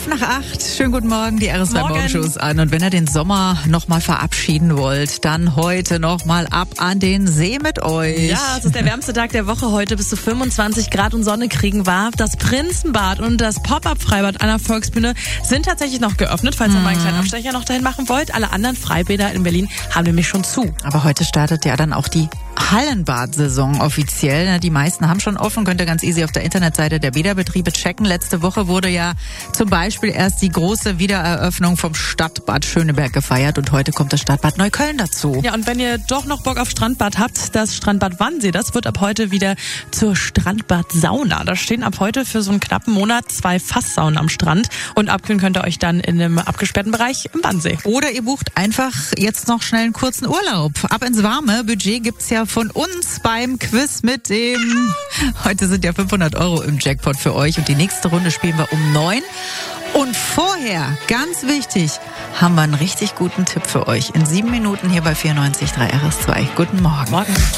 7:05. Schönen guten Morgen, die RS2 Morgen. Morgenshows an. Und wenn ihr den Sommer nochmal verabschieden wollt, dann heute nochmal ab an den See mit euch. Ja, es ist der wärmste Tag der Woche heute. Bis zu 25 Grad und Sonne kriegen wir. Das Prinzenbad und das Pop-Up-Freibad an der Volksbühne sind tatsächlich noch geöffnet, falls ihr mal einen kleinen Abstecher noch dahin machen wollt. Alle anderen Freibäder in Berlin haben nämlich schon zu. Aber heute startet ja dann auch die Hallenbad-Saison offiziell. Die meisten haben schon offen, könnt ihr ganz easy auf der Internetseite der Bäderbetriebe checken. Letzte Woche wurde ja zum Beispiel erst die große Wiedereröffnung vom Stadtbad Schöneberg gefeiert und heute kommt das Stadtbad Neukölln dazu. Ja, und wenn ihr doch noch Bock auf Strandbad habt, das Strandbad Wannsee, das wird ab heute wieder zur Strandbad-Sauna. Da stehen ab heute für so einen knappen Monat 2 Fasssaunen am Strand und abkühlen könnt ihr euch dann in einem abgesperrten Bereich im Wannsee. Oder ihr bucht einfach jetzt noch schnell einen kurzen Urlaub. Ab ins Warme. Budget gibt's ja von uns beim Quiz mit dem... Heute sind ja 500 € im Jackpot für euch und die nächste Runde spielen wir um 9. Und vorher, ganz wichtig, haben wir einen richtig guten Tipp für euch. In 7 Minuten hier bei 94.3 RS2. Guten Morgen. Morgen.